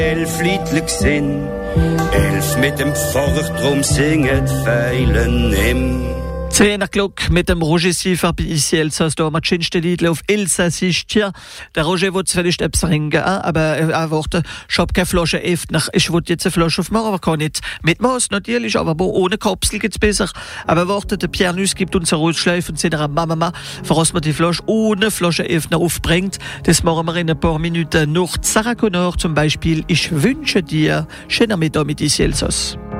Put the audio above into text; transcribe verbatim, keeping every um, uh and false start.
Elf Liedle gesinn, elf mit dem Pfarrer, drum singet Feilen im. Zehner Glock mit dem Roger Siefer bei ici Elsass, da haben wir das schönste Lied auf Elsassisch. Tja, der Roger will vielleicht etwas ringen, aber er wollte, ich habe keine Flasche öffnen, ich will jetzt eine Flasche aufmachen, aber kann nicht. Mit Maß natürlich, aber ohne Kapsel geht's besser. Aber warte, der Pierre Nuss gibt uns eine Rotschleife und sagt er, Mama, voraus man die Flasche ohne Flaschenöffner aufbringt. Das machen wir in ein paar Minuten noch. Sarah Connor zum Beispiel, ich wünsche dir schöner Mittag mit ici Elsass.